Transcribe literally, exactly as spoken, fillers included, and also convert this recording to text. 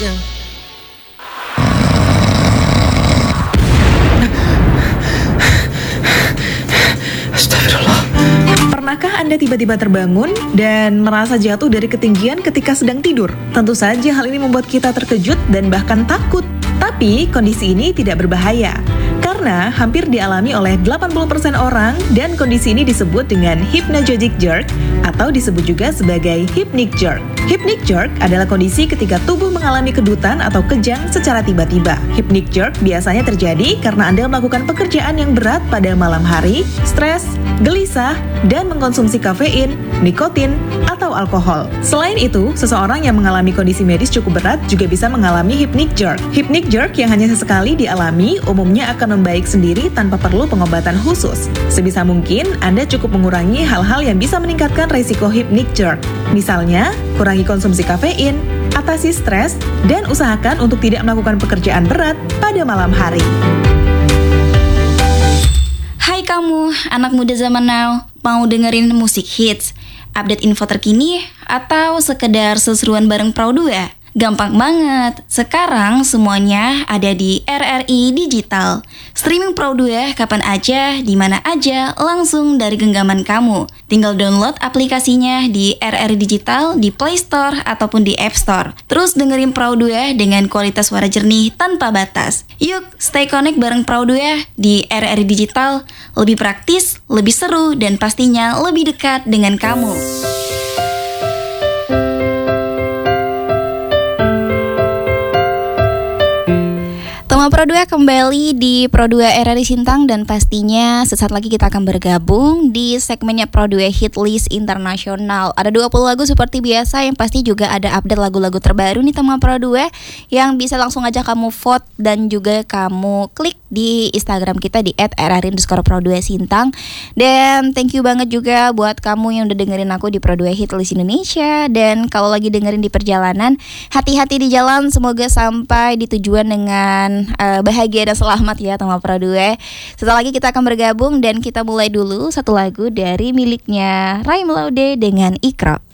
Skill. Astagfirullah. Pernahkah Anda tiba-tiba terbangun dan merasa jatuh dari ketinggian ketika sedang tidur? Tentu saja hal ini membuat kita terkejut dan bahkan takut. Tapi kondisi ini tidak berbahaya, karena hampir dialami oleh delapan puluh persen orang dan kondisi ini disebut dengan hypnagogic jerk atau disebut juga sebagai hypnic jerk. Hypnic jerk adalah kondisi ketika tubuh mengalami kedutan atau kejang secara tiba-tiba. Hypnic jerk biasanya terjadi karena Anda melakukan pekerjaan yang berat pada malam hari, stres, gelisah, dan mengkonsumsi kafein, nikotin, atau alkohol. Selain itu, seseorang yang mengalami kondisi medis cukup berat juga bisa mengalami hypnic jerk. Hypnic jerk yang hanya sesekali dialami umumnya akan membaik sendiri tanpa perlu pengobatan khusus. Sebisa mungkin, Anda cukup mengurangi hal-hal yang bisa meningkatkan risiko hypnic jerk. Misalnya, kurangi konsumsi kafein, atasi stres, dan usahakan untuk tidak melakukan pekerjaan berat pada malam hari. Hai kamu, anak muda zaman now, mau dengerin musik hits, update info terkini, atau sekedar seseruan bareng Pro dua? Gampang banget, sekarang semuanya ada di R R I Digital. Streaming Pro dua kapan aja, di mana aja, langsung dari genggaman kamu. Tinggal download aplikasinya di R R I Digital, di Play Store, ataupun di App Store. Terus dengerin Pro dua dengan kualitas suara jernih tanpa batas. Yuk, stay connect bareng Pro dua di R R I Digital. Lebih praktis, lebih seru, dan pastinya lebih dekat dengan kamu. Tema Pro dua kembali di Pro dua R R I Sintang, dan pastinya sesaat lagi kita akan bergabung di segmennya Pro dua Hit List Internasional. Ada dua puluh lagu seperti biasa, yang pasti juga ada update lagu-lagu terbaru nih Tema Pro dua yang bisa langsung aja kamu vote dan juga kamu klik di Instagram kita di et r r i underscore pro dua sintang. Dan thank you banget juga buat kamu yang udah dengerin aku di Pro dua Hit List Indonesia. Dan kalau lagi dengerin di perjalanan, hati-hati di jalan, semoga sampai di tujuan dengan uh, bahagia dan selamat ya Tema Pro dua. Setelah lagi kita akan bergabung dan kita mulai dulu satu lagu dari miliknya Raim Laude dengan Ikro.